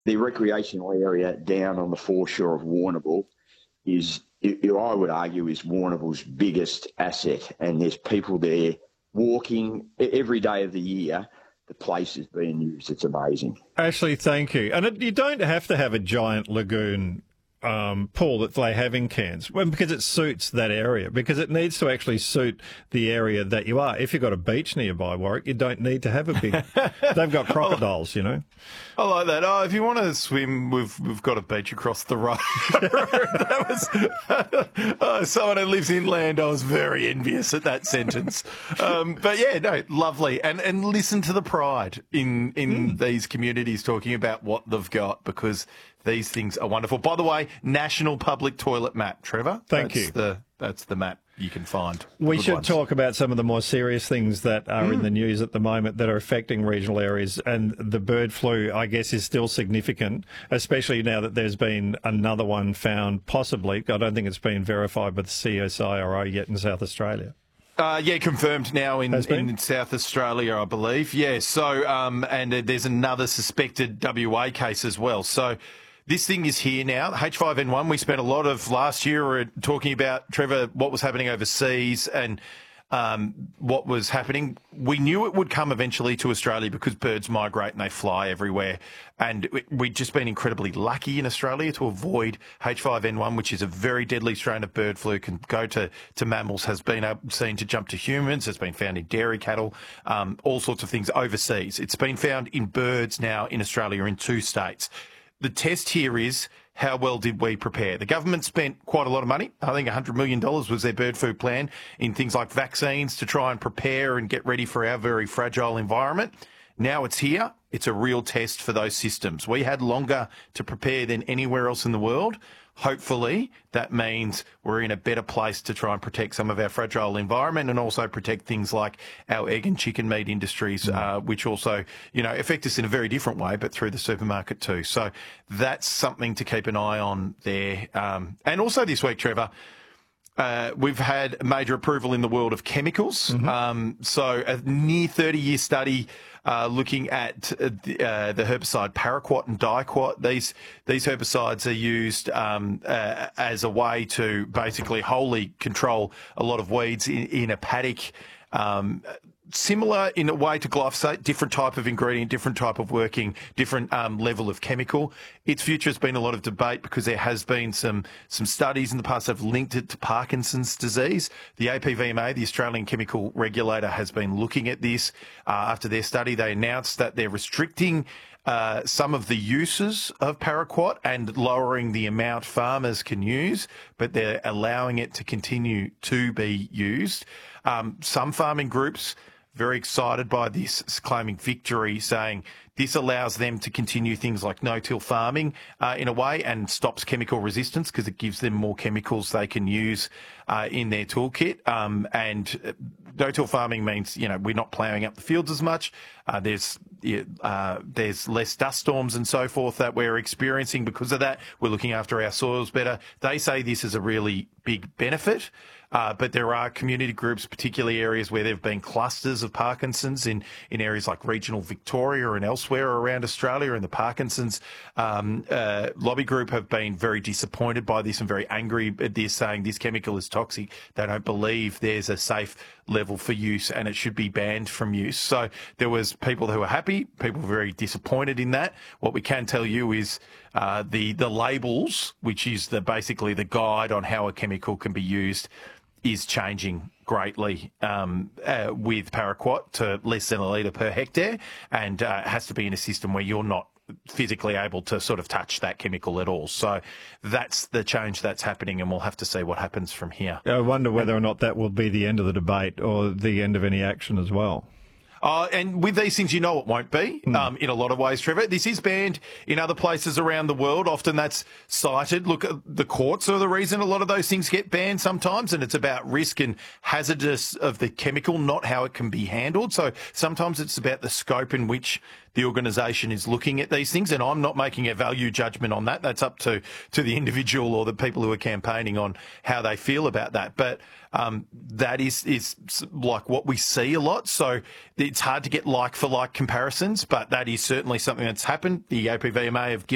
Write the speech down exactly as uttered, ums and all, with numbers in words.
the recreational area down on the foreshore of Warrnambool is, I would argue, is Warrnambool's biggest asset. And there's people there walking every day of the year. The place is being used. It's amazing. Ashley, thank you. And it, you don't have to have a giant lagoon um, pool that they have in Cairns, well, because it suits that area, because it needs to actually suit the area that you are. If you've got a beach nearby, Warwick, you don't need to have a big... They've got crocodiles, you know. I like that. Oh, if you want to swim, we've we've got a beach across the road. That was oh, someone who lives inland. I was very envious at that sentence. Um, but yeah, no, lovely. And and listen to the pride in in mm. these communities talking about what they've got, because these things are wonderful. By the way, National Public Toilet Map, Trevor. Thank that's you. The, that's the map you can find. We Good should ones. talk about some of the more serious things that are mm. in the news at the moment that are affecting regional areas. And the bird flu, I guess, is still significant, especially now that there's been another one found, possibly. I don't think it's been verified by the C S I R O yet in South Australia. Uh, yeah, confirmed now in, in South Australia, I believe. Yeah, so, um, and uh, there's another suspected W A case as well. So this thing is here now, H five N one. We spent a lot of last year talking about, Trevor, what was happening overseas and um, what was happening. We knew it would come eventually to Australia because birds migrate and they fly everywhere. And we'd just been incredibly lucky in Australia to avoid H five N one, which is a very deadly strain of bird flu, can go to, to mammals, has been seen to jump to humans, has been found in dairy cattle, um, all sorts of things overseas. It's been found in birds now in Australia in two states. The test here is, how well did we prepare? The government spent quite a lot of money. I think one hundred million dollars was their bird flu plan in things like vaccines to try and prepare and get ready for our very fragile environment. Now it's here. It's a real test for those systems. We had longer to prepare than anywhere else in the world. Hopefully, that means we're in a better place to try and protect some of our fragile environment and also protect things like our egg and chicken meat industries, mm. uh, which also, you know, affect us in a very different way, but through the supermarket too. So that's something to keep an eye on there. Um, and also this week, Trevor, Uh, we've had major approval in the world of chemicals. Mm-hmm. Um, so a near thirty-year study uh, looking at uh, the, uh, the herbicide paraquat and diquat. These these herbicides are used um, uh, as a way to basically wholly control a lot of weeds in, in a paddock. Um, Similar in a way to glyphosate, different type of ingredient, different type of working, different um, level of chemical. Its future has been a lot of debate because there has been some some studies in the past that have linked it to Parkinson's disease. The A P V M A, the Australian Chemical Regulator, has been looking at this. Uh, after their study, they announced that they're restricting uh, some of the uses of paraquat and lowering the amount farmers can use, but they're allowing it to continue to be used. Um, some farming groups very excited by this, claiming victory, saying this allows them to continue things like no-till farming uh, in a way and stops chemical resistance because it gives them more chemicals they can use uh, in their toolkit. Um, and no-till farming means, you know, we're not ploughing up the fields as much. Uh, there's uh, there's less dust storms and so forth that we're experiencing because of that. We're looking after our soils better. They say this is a really big benefit. Uh, but there are community groups, particularly areas where there have been clusters of Parkinson's in, in areas like regional Victoria and elsewhere around Australia. And the Parkinson's um, uh, lobby group have been very disappointed by this and very angry at this, saying this chemical is toxic. They don't believe there's a safe level for use and it should be banned from use. So there was people who were happy, people very disappointed in that. What we can tell you is uh, the, the labels, which is the basically the guide on how a chemical can be used, is changing greatly um, uh, with paraquat to less than a litre per hectare, and uh, has to be in a system where you're not physically able to sort of touch that chemical at all. So that's the change that's happening, and we'll have to see what happens from here. I wonder whether or not that will be the end of the debate or the end of any action as well. Uh, and with these things, you know it won't be, mm. um, in a lot of ways, Trevor. This is banned in other places around the world. Often that's cited. Look, the courts are the reason a lot of those things get banned sometimes, and it's about risk and hazardous of the chemical, not how it can be handled. So sometimes it's about the scope in which the organisation is looking at these things, and I'm not making a value judgment on that. That's up to, to the individual or the people who are campaigning on how they feel about that. But um, that is, is like what we see a lot. So it's hard to get like-for-like comparisons, but that is certainly something that's happened. The A P V M A have given